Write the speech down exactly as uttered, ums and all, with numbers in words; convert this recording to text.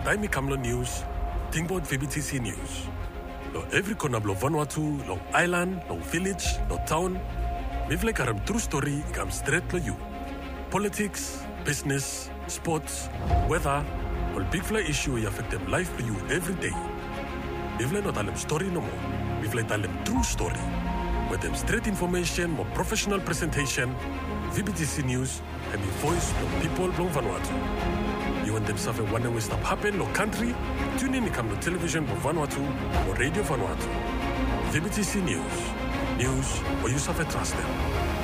Taimi Kamlo News, Tingbot V B T C News. Lo every corner blo Vanuatu, lo island, lo village, lo town. Mivle karam true story ikam straight lo you. Politics, business, sports, weather, all big fly issue you affect them life for you every day. Mivle not alem story no more. Mivle alem true story. With them straight information, more professional presentation, V B T C News, and the voice of people from Vanuatu. You want them something one way stop happen, no country? Tune in to come to television for Vanuatu or Radio Vanuatu. V B T C News. News where you suffer trust them.